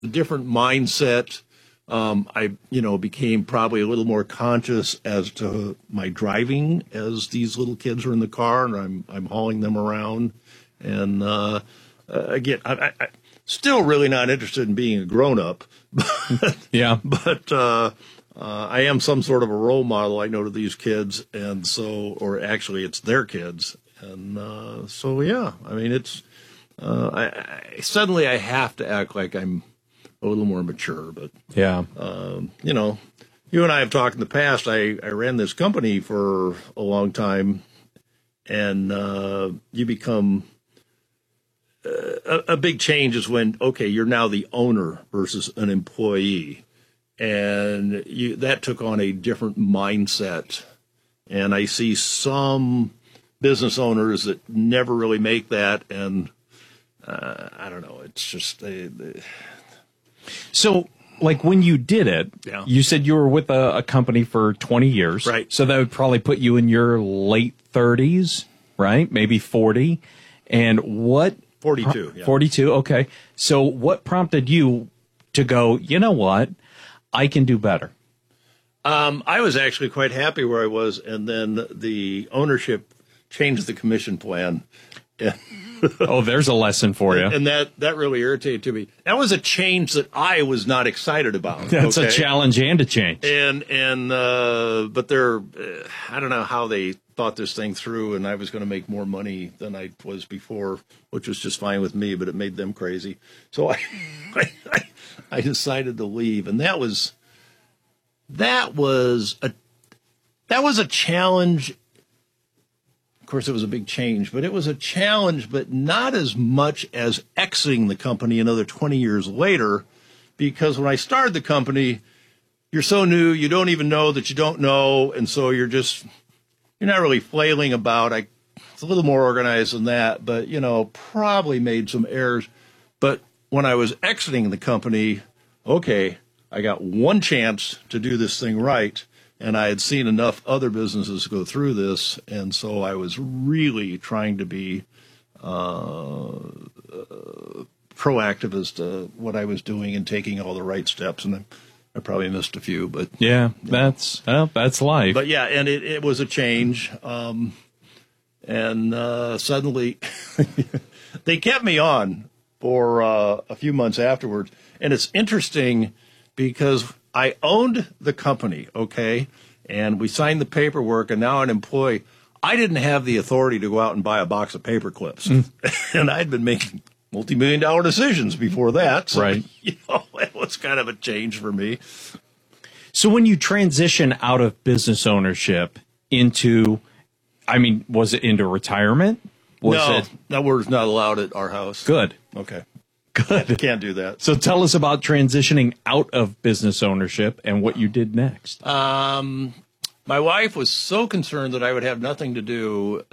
a different mindset. I, became probably a little more conscious as to my driving as these little kids are in the car and I'm hauling them around. And, again, I still really not interested in being a grown up. Yeah. But, I am some sort of a role model, I know, to these kids. And so, or actually it's their kids. And, so, yeah, I mean, it's, suddenly I have to act like I'm a little more mature, but yeah, you and I have talked in the past. I ran this company for a long time, and you become a big change is when, okay, you're now the owner versus an employee, and that took on a different mindset. And I see some business owners that never really make that, and I don't know. It's just they So, like, when you did it, Yeah. you said you were with a company for 20 years. Right. So that would probably put you in your late 30s, right? Maybe 40. And what? 42. Yeah. 42, okay. So what prompted you to go, you know what? I can do better. I was actually quite happy where I was, and then the ownership changed the commission plan. Oh, there's a lesson for you. And that really irritated to me. That was a change that I was not excited about. That's okay? a challenge and a change. But they're, I don't know how they thought this thing through, and I was going to make more money than I was before, which was just fine with me, but it made them crazy. So I decided to leave, and that was a challenge. Of course, it was a big change, but it was a challenge, but not as much as exiting the company another 20 years later, because when I started the company, you're so new, you don't even know that you don't know, and so you're not really flailing about. It's a little more organized than that, but, probably made some errors. But when I was exiting the company, okay, I got one chance to do this thing right. And I had seen enough other businesses go through this, and so I was really trying to be proactive as to what I was doing and taking all the right steps. And I probably missed a few, but yeah, that's life. But yeah, and it was a change. And suddenly they kept me on for a few months afterwards, and it's interesting because I owned the company, okay, and we signed the paperwork, and now an employee. I didn't have the authority to go out and buy a box of paper clips, and I'd been making multi-million-dollar decisions before that. So, right. It was kind of a change for me. So when you transition out of business ownership into, was it into retirement? No, that word's not allowed at our house. Good. Okay. Good. Can't do that. So tell us about transitioning out of business ownership and what you did next. My wife was so concerned that I would have nothing to do.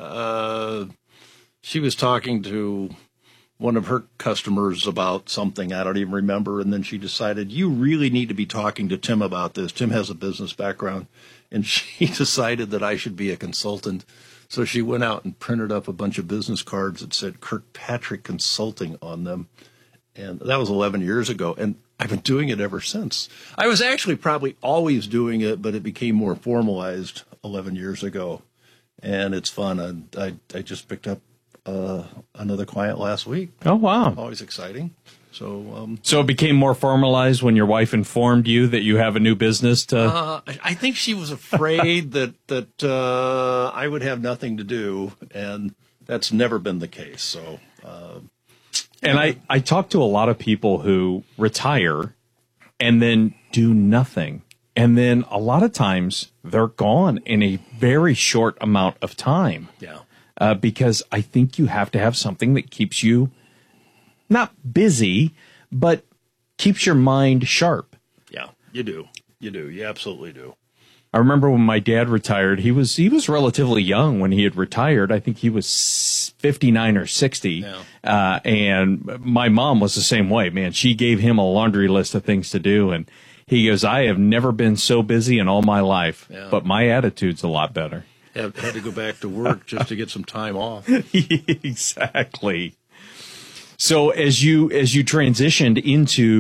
She was talking to one of her customers about something. I don't even remember. And then she decided, you really need to be talking to Tim about this. Tim has a business background. And she decided that I should be a consultant. So she went out and printed up a bunch of business cards that said Kirkpatrick Consulting on them. And that was 11 years ago, and I've been doing it ever since. I was actually probably always doing it, but it became more formalized 11 years ago, and it's fun. I just picked up another client last week. Oh, wow. Always exciting. So it became more formalized when your wife informed you that you have a new business to... I think she was afraid that I would have nothing to do, and that's never been the case, so... And I talk to a lot of people who retire and then do nothing. And then a lot of times they're gone in a very short amount of time. Yeah. Because I think you have to have something that keeps you not busy, but keeps your mind sharp. Yeah, you do. You do. You absolutely do. I remember when my dad retired, he was relatively young when he had retired. I think he was 59 or 60. Yeah. And my mom was the same way, man. She gave him a laundry list of things to do. And he goes, I have never been so busy in all my life, but my attitude's a lot better. Had to go back to work just to get some time off. Exactly. So as you transitioned into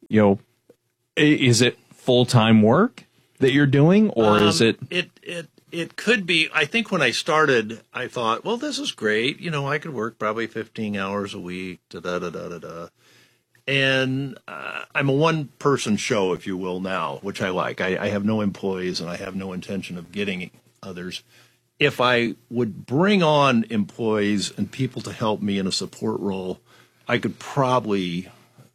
is it full-time work that you're doing, or is it? It could be. I think when I started, I thought, well, this is great. I could work probably 15 hours a week, da-da-da-da-da-da. And I'm a one-person show, if you will, now, which I like. I have no employees, and I have no intention of getting others. If I would bring on employees and people to help me in a support role, I could probably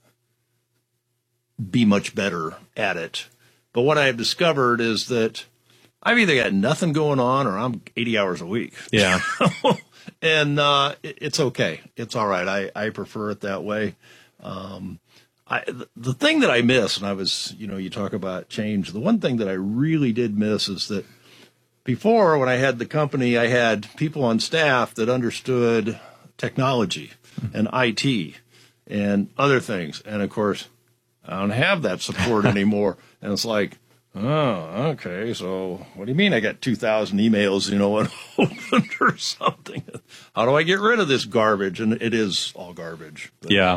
be much better at it. But what I have discovered is that I've either got nothing going on or I'm 80 hours a week. Yeah. And it's okay. It's all right. I prefer it that way. The thing that I miss, and I was, you talk about change, the one thing that I really did miss is that before, when I had the company, I had people on staff that understood technology and IT and other things. And, of course, I don't have that support anymore. And it's like, oh, okay, so what do you mean I got 2,000 emails, unopened or something? How do I get rid of this garbage? And it is all garbage. But. Yeah.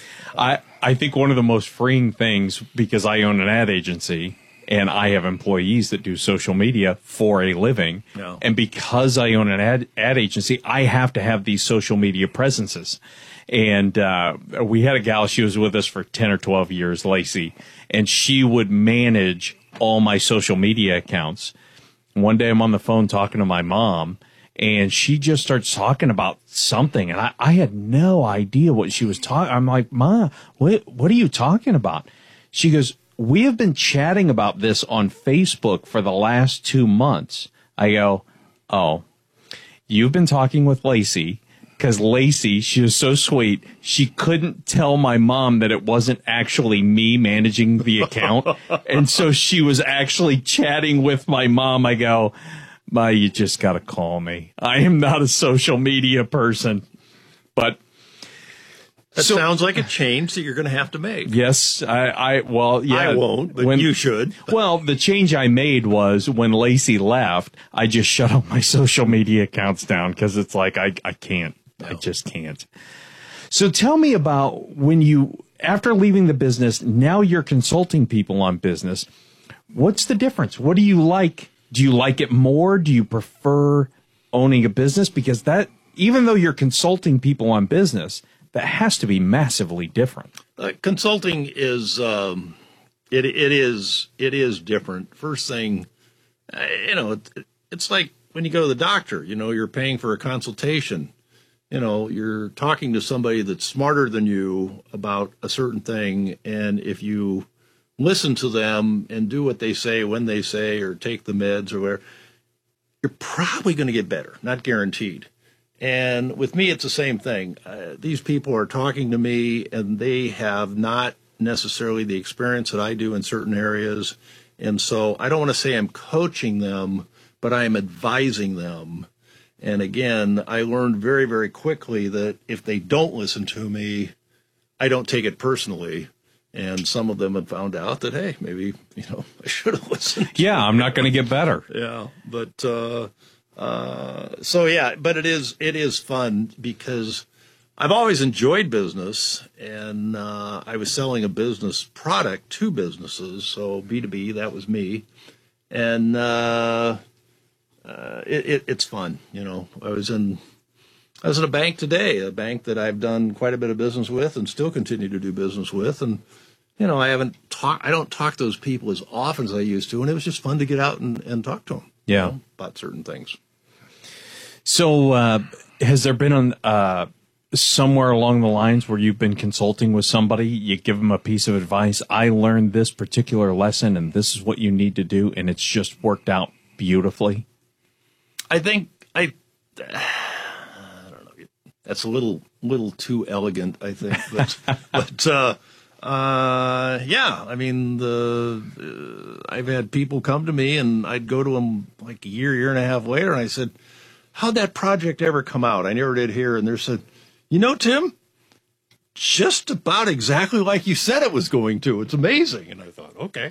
I think one of the most freeing things, because I own an ad agency and I have employees that do social media for a living. Yeah. And because I own an ad agency, I have to have these social media presences. And we had a gal, she was with us for 10 or 12 years, Lacey, and she would manage all my social media accounts. One day I'm on the phone talking to my mom, and she just starts talking about something, and I had no idea what she was talking. I'm like, Ma, what are you talking about? She goes, we have been chatting about this on Facebook for the last 2 months. I go, oh, you've been talking with Lacey, because Lacey, she was so sweet, she couldn't tell my mom that it wasn't actually me managing the account. And so she was actually chatting with my mom. I go, Ma, you just got to call me. I am not a social media person. But that sounds like a change that you're going to have to make. Yes, well, yeah. I won't, but you should. Well, the change I made was when Lacey left, I just shut all my social media accounts down because it's like, I can't. No. I just can't. So tell me about when after leaving the business, now you're consulting people on business. What's the difference? What do you like? Do you like it more? Do you prefer owning a business? Because that, even though you're consulting people on business, that has to be massively different. Consulting is, it is different. First thing, it's like when you go to the doctor, you're paying for a consultation. You're talking to somebody that's smarter than you about a certain thing, and if you listen to them and do what they say when they say, or take the meds or whatever, you're probably going to get better, not guaranteed. And with me, it's the same thing. These people are talking to me, and they have not necessarily the experience that I do in certain areas. And so I don't want to say I'm coaching them, but I am advising them. And again, I learned very, very quickly that if they don't listen to me, I don't take it personally. And some of them have found out that, hey, maybe, I should have listened. Yeah, I'm not going to get better. Yeah, but but it is fun because I've always enjoyed business, and I was selling a business product to businesses, so B2B, that was me. And it's fun, I was in a bank today, a bank that I've done quite a bit of business with and still continue to do business with. And, I don't talk to those people as often as I used to. And it was just fun to get out and talk to them about certain things. So has there been somewhere along the lines where you've been consulting with somebody, you give them a piece of advice, I learned this particular lesson and this is what you need to do, and it's just worked out beautifully? I think I don't know. That's a little too elegant, I think. But yeah. I mean, I've had people come to me, and I'd go to them like a year and a half later, and I said, "How'd that project ever come out? I never did hear." And they said, "Tim, just about exactly like you said it was going to. It's amazing." And I thought, okay.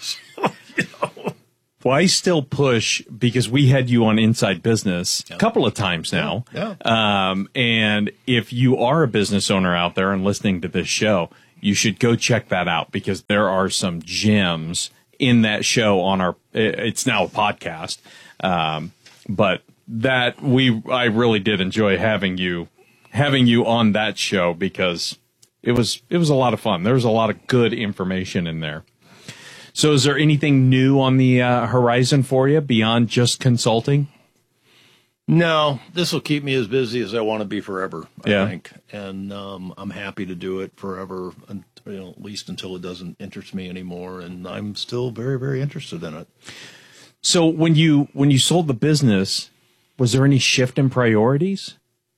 Well, I still push because we had you on Inside Business a couple of times now. Yeah. And if you are a business owner out there and listening to this show, you should go check that out because there are some gems in that show on it's now a podcast. But I really did enjoy having you on that show because it was a lot of fun. There was a lot of good information in there. So is there anything new on the horizon for you beyond just consulting? No, this will keep me as busy as I want to be forever, Yeah. I think. And I'm happy to do it forever, at least until it doesn't interest me anymore. And I'm still very, very interested in it. So when you sold the business, was there any shift in priorities?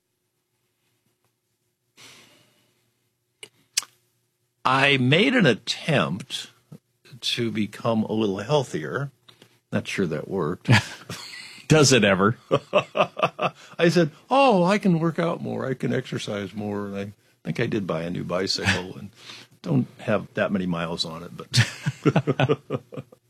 I made an attempt to become a little healthier. Not sure that worked. Does it ever? I said, I can work out more. I can exercise more. And I think I did buy a new bicycle and don't have that many miles on it. But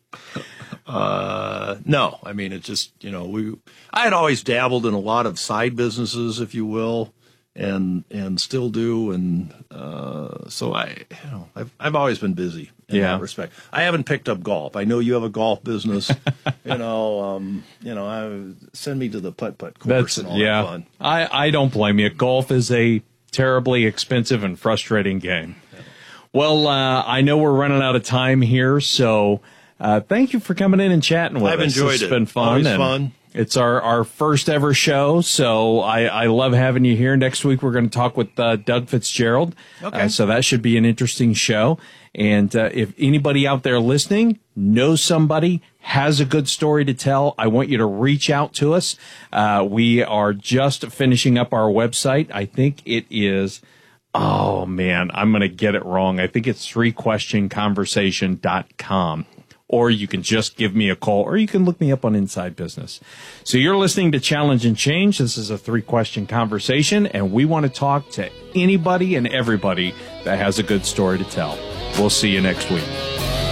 no, I mean, it's just, I had always dabbled in a lot of side businesses, if you will, and still do. And so I've always been busy in that respect. I haven't picked up golf. I know you have a golf business. Send me to the putt-putt course and all that fun. I don't blame you. Golf is a terribly expensive and frustrating game. Yeah. Well, I know we're running out of time here, so thank you for coming in and chatting with us. I've enjoyed it. It's been fun. Always fun. It's our first ever show, so I love having you here. Next week, we're going to talk with Doug Fitzgerald. Okay. So that should be an interesting show. And if anybody out there listening knows somebody, has a good story to tell, I want you to reach out to us. We are just finishing up our website. I think it is, oh, man, I'm going to get it wrong. I think it's 3questionconversation.com. Or you can just give me a call, or you can look me up on Inside Business. So you're listening to Challenge and Change. This is a 3-question conversation, and we want to talk to anybody and everybody that has a good story to tell. We'll see you next week.